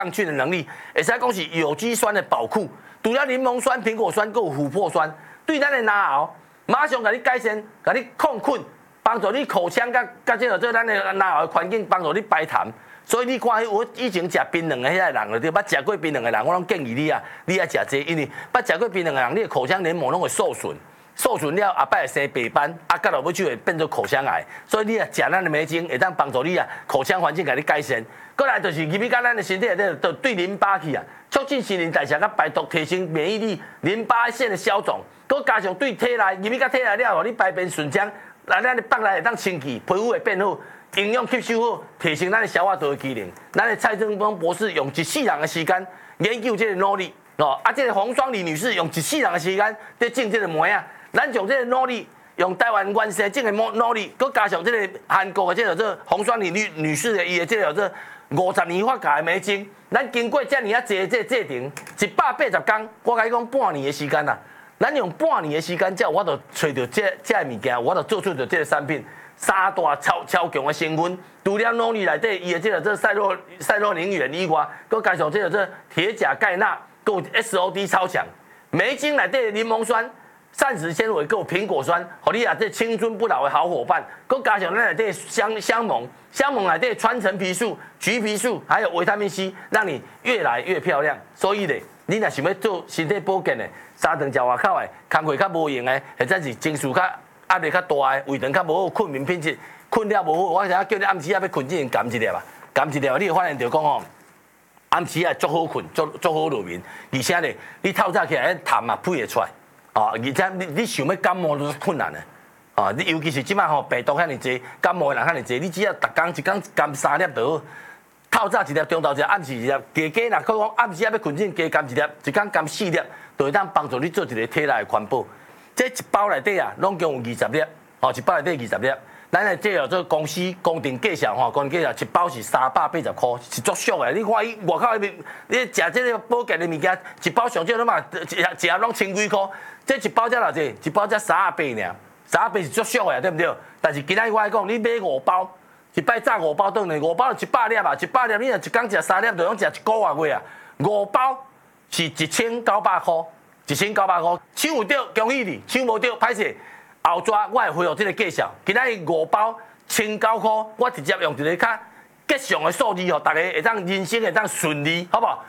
抗菌的能力，会使讲是有机酸的宝库。除了柠檬酸、苹果酸，还有琥珀酸，对咱的牙喉马上给你改善，给你抗菌，帮助你口腔甲这个咱的牙喉的环境，帮助你排痰。所以你看，我以前食槟榔的迄个人，对，捌食过槟榔的人，我拢建议你啊，你爱食这，因为捌食过槟榔的人，你的口腔黏膜拢会受损。受损了，后摆会生白斑，到落尾就会变做口腔癌。所以你啊食咱的梅精，会当帮助你啊口腔环境给你改善。过来就是入去到咱的身体内底，就对淋巴去啊，促进新陈代谢，甲排毒，提升免疫力，淋巴腺的消肿，佮加上对体内入去到体内了，你排便顺畅，咱的腹内会当清气，皮肤会变好，营养吸收好，提升咱的消化道的机能。咱的蔡正峰博士用1世人的时间研究这个努力，这个洪双丽女士用1世人的时间在种这个梅啊。咱从这个努力，用台湾原生种的努力，佮加上这个韩国的这个洪双丽女士的伊的这个50年发芽的梅精，咱经过这么啊济这制程，180天，我甲你讲半年的时间啦。咱用半年的时间，才有法度找到这物件，我就做出着这个产品。3大超强的成分，除了努力内底伊的这个赛洛宁元以外，佮加上这个铁钾钙钠，佮有 SOD 超强。梅精内底的柠檬酸。膳食纤维够苹果酸，互你啊这青春不老的好伙伴，佮加上咱内底香檬内底川橙皮素、橘皮素，还有维他命 C， 让你越来越漂亮。所以咧，你若想要做身体保健的，三顿食外口的，工课较无用的，或者是情绪较压力较大的，胃肠较无好，睡眠品质困了无好，我想叫你暗时啊要困之前含一粒啊，含一粒，你会发现到讲吼，暗时啊足好困，足好入眠，而且咧，你透早起来痰啊配会出来。而且你想要感冒都是困难的，你尤其是即摆吼病毒遐尼济，感冒的人遐尼济，你只要逐工一工含3粒就好，透早1粒，中昼1粒，暗时1粒，加若讲暗时要困之前加含1粒，一工含4粒，就会当帮助你做一个体内的环保。这一包内底啊，拢共有20粒，一包内底20粒。咱的这做公司公定计价公定计价一包是380块，是足俗的。你看伊外口那边，你食这个保健的物件，一包上少拢嘛一盒拢千几块。这一包才偌济？一包才38尔，38是足俗的，对不对？但是今仔日我讲，你买5包，一摆炸5包顿来，5包就100粒啊，100粒你若一工食3粒，就拢食1个月啊。5包是1900块，1900块，抢有着恭喜你，抢无着歹势。后纸我会恢复这个计价，今仔日5包1900块，我直接用一个较吉祥的数字，互大家会当人生会当顺利，好不好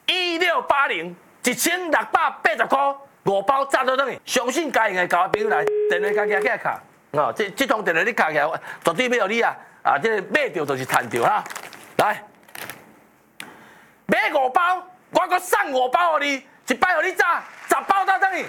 ？1680，1680块，5包炸到等于，相信家用的交朋友来，电话家起来卡，这通电话你卡起来，绝对要互你啊，这个买到就是赚到哈。来，买5包，我搁送5包互你，一摆互你炸10包到等于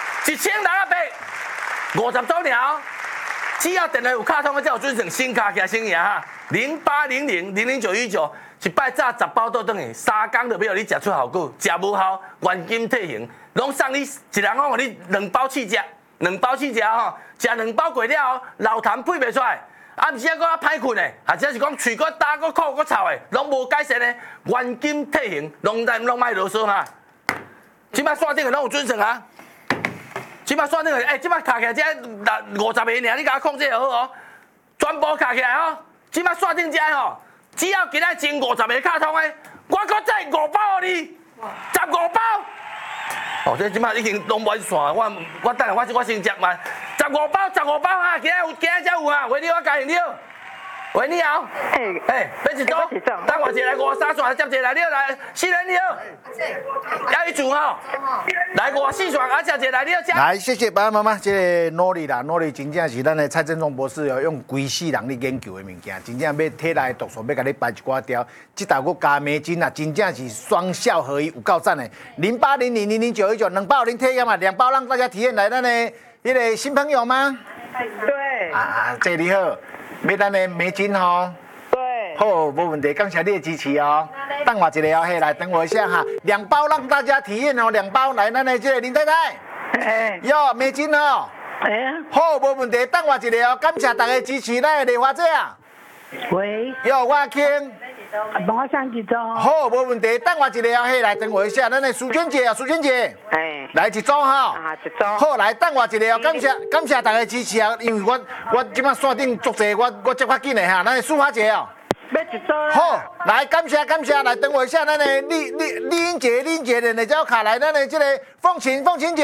1680。50周年哦！只要电话有卡通的，才有准成新卡起来新赢哈！0800000919，一摆炸10包倒转去，3工就要你食出效果，食无效原金退还，拢送你一人讲，互你2包试食，2包试食吼，食2包过了后，老痰配袂出来，毋是还佫歹困的，或者是讲喙佫干佫苦佫臭的，拢无改善的，原金退还，拢卖啰嗦哈！即摆线顶的拢有准成啊！即摆线顶个，即摆卡起来这50个尔，你甲我控制就好哦，全部卡起来哦。即摆线顶这吼，只要今仔前50个卡通的，我搁再5包互你，15包。哦，这即摆已经拢完线，我等下我先接嘛，15包哈，今仔才有啊，为你我加应了。喂，你好。要一组？等我一来53线，接一来，你好来，4人你好。要一组哈。来54线，接一来，你好。 来，谢谢爸爸妈妈，这个努力啦，努力真正是咱的蔡正忠博士哦，用规世人咧研究的物件，真正要体内毒素要甲你排一寡掉。这道佫加梅精啊，真正是双效合一，有够赞的。0800000919，2包您体验嘛，2包让大家体验来咱的那个新朋友吗？ 对。 这里好。买咱的梅精吼， 对， 好，没问题，感谢你的支持哦。等我一下哦，来等我一下哈，2包让大家体验哦，2包来，咱的这个林太太，哟，梅精哦，好，没问题，等我一下哦，感谢大家支持咱的丽华姐啊。 喂， 哟，我阿卿， 帮我上几组。 好，没问题，等我一下哦，来等我一下，咱的淑娟姐啊，淑娟姐，来一组哈， 一组。 好，来等我一下哦，感谢大家支持啊，因为我即摆线顶足济，我接较紧的哈，咱的淑华姐哦。 要一组啦。 好，来感谢，来等我一下，咱的李英杰的这卡来，咱的这个凤琴姐。